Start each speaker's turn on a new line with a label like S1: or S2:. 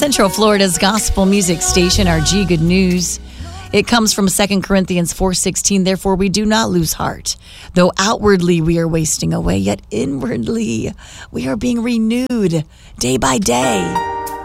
S1: Central Florida's gospel music station, our G Good News. It comes from 2 Corinthians 4:16. Therefore, we do not lose heart. Though outwardly we are wasting away, yet inwardly we are being renewed day by day.